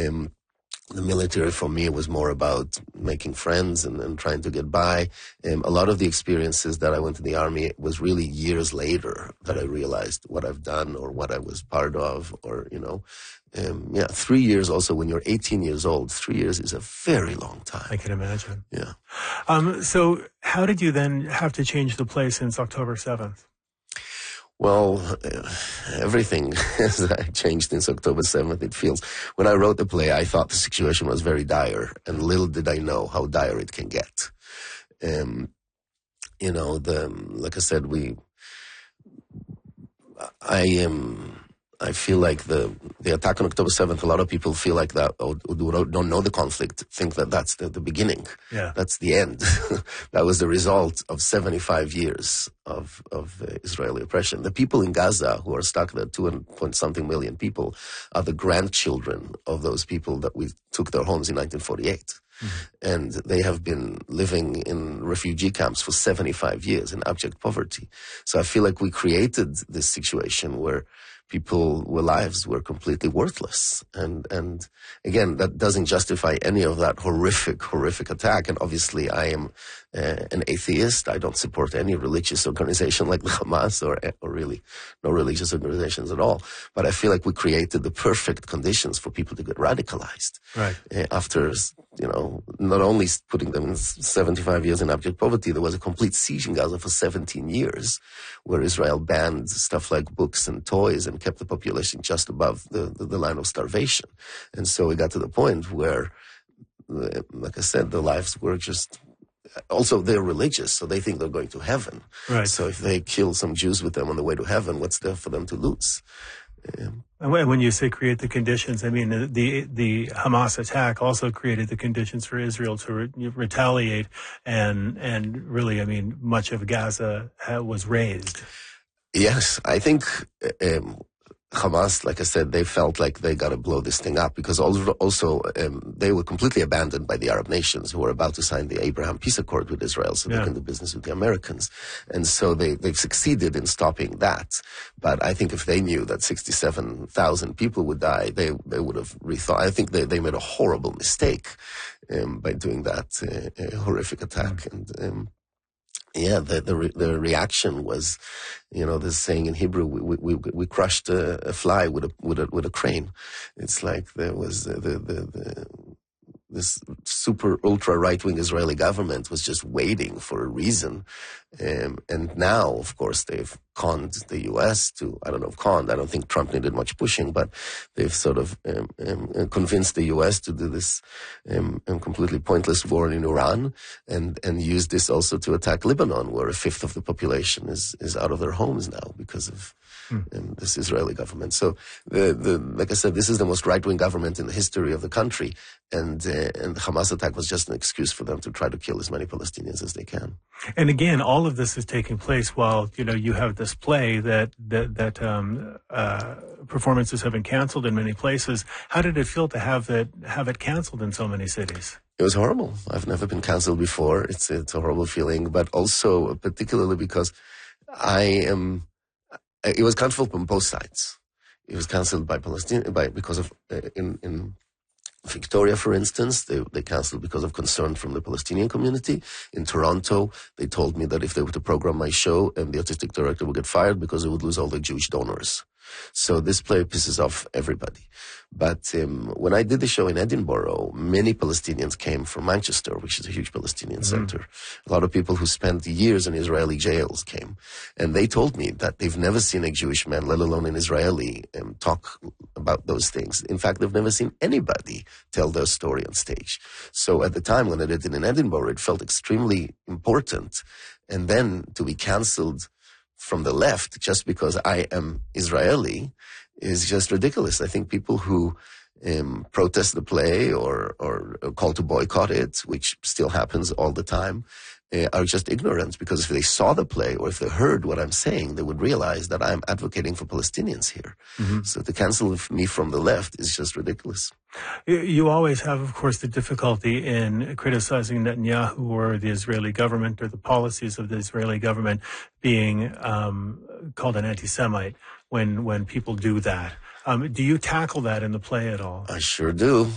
The military for me was more about making friends and trying to get by. A lot of the experiences that I went to the army was really years later that I realized what I've done or what I was part of, or, 3 years also, when you're 18 years old, 3 years is a very long time. I can imagine. Yeah. So how did you then have to change the play since October 7th? Well, everything has changed since October 7th, it feels. When I wrote the play, I thought the situation was very dire, and little did I know how dire it can get. Like I said, I feel like the attack on October 7th, a lot of people feel like that, or don't know the conflict, think that that's the beginning. Yeah. That's the end. That was the result of 75 years of Israeli oppression. The people in Gaza who are stuck there, 2.something million people, are the grandchildren of those people that we took their homes in 1948. Mm-hmm. And they have been living in refugee camps for 75 years in abject poverty. So I feel like we created this situation where lives were completely worthless. And again, that doesn't justify any of that horrific attack. And obviously I am an atheist. I don't support any religious organization like the Hamas or really no religious organizations at all. But I feel like we created the perfect conditions for people to get radicalized. Right. After, not only putting them in 75 years in abject poverty, there was a complete siege in Gaza for 17 years where Israel banned stuff like books and toys and kept the population just above the line of starvation. And so we got to the point where, like I said, the lives were just... Also, they're religious, so they think they're going to heaven. Right. So if they kill some Jews with them on the way to heaven, what's there for them to lose? And when you say create the conditions, I mean the Hamas attack also created the conditions for Israel to retaliate, and really, I mean, much of Gaza was razed. Yes, I think Hamas, like I said, they felt like they got to blow this thing up because also they were completely abandoned by the Arab nations who were about to sign the Abraham Peace Accord with Israel so they can do business with the Americans. And so they've succeeded in stopping that. But I think if they knew that 67,000 people would die, they would have rethought. I think they made a horrible mistake by doing that horrific attack. And the reaction was, this saying in Hebrew, we crushed a fly with a crane. It's like there was this super ultra right-wing Israeli government was just waiting for a reason. And now, of course, they've conned the U.S. to, I don't think Trump needed much pushing, but they've sort of convinced the U.S. to do this completely pointless war in Iran and use this also to attack Lebanon, where a fifth of the population is out of their homes now because of this Israeli government. So, like I said, this is the most right-wing government in the history of the country, and the Hamas attack was just an excuse for them to try to kill as many Palestinians as they can. And again, all of this is taking place while, you have this play that performances have been canceled in many places. How did it feel to have it canceled in so many cities? It was horrible. I've never been canceled before. It's a horrible feeling, but also particularly because it was canceled from both sides. It was canceled by Palestine because of in Victoria, for instance, they canceled because of concern from the Palestinian community. In Toronto, they told me that if they were to program my show, and the artistic director would get fired because they would lose all the Jewish donors. So this play pisses off everybody. But when I did the show in Edinburgh, many Palestinians came from Manchester, which is a huge Palestinian center. A lot of people who spent years in Israeli jails came. And they told me that they've never seen a Jewish man, let alone an Israeli, talk about those things. In fact, they've never seen anybody tell their story on stage. So at the time when I did it in Edinburgh, it felt extremely important. And then to be cancelled from the left just because I am Israeli is just ridiculous. I think people who protest the play or call to boycott it, which still happens all the time, are just ignorant, because if they saw the play or if they heard what I'm saying, they would realize that I'm advocating for Palestinians here. So to cancel me from the left is just ridiculous. You always have, of course, the difficulty in criticizing Netanyahu or the Israeli government or the policies of the Israeli government being called an anti-Semite when people do that. Do you tackle that in the play at all? I sure do.